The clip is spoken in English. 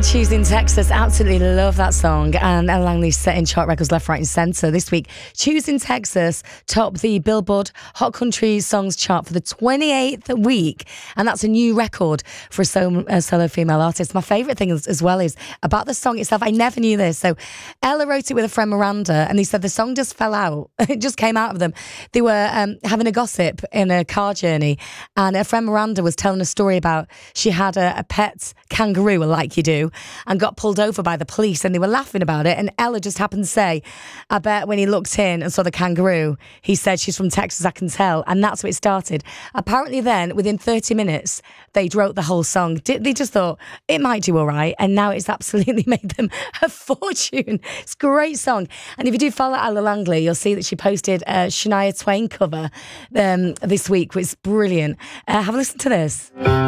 Choosing Texas, absolutely love that song. And Ella Langley's setting chart records left, right and centre this week. Choosing Texas topped the Billboard Hot Country Songs chart for the 28th week, and that's a new record for a solo female artist. My favourite thing as well is about the song itself. I never knew this. So Ella wrote it with a friend Miranda, and they said the song just fell out. It just came out of them. They were having a gossip in a car journey, and her friend Miranda was telling a story about she had a pet kangaroo, like you do, and got pulled over by the police, and they were laughing about it, and Ella just happened to say, I bet when he looked in and saw the kangaroo, he said, she's from Texas, I can tell. And that's where it started. Apparently then, within 30 minutes, they'd wrote the whole song. They just thought it might do all right, and now it's absolutely made them a fortune. It's a great song. And if you do follow Ella Langley, you'll see that she posted a Shania Twain cover this week, which is brilliant. Have a listen to this.